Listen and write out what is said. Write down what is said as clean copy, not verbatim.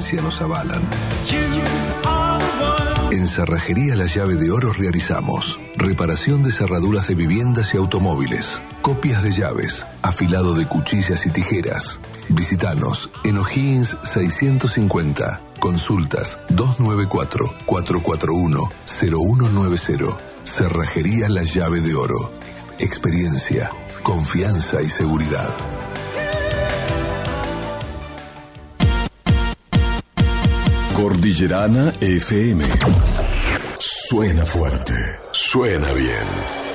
experiencia nos avalan. En Cerrajería La Llave de Oro realizamos reparación de cerraduras de viviendas y automóviles, copias de llaves, afilado de cuchillas y tijeras. Visítanos en O'Higgins 650. Consultas 294-441-0190. Cerrajería La Llave de Oro. Experiencia, confianza y seguridad. Cordillerana FM. Suena fuerte, suena bien.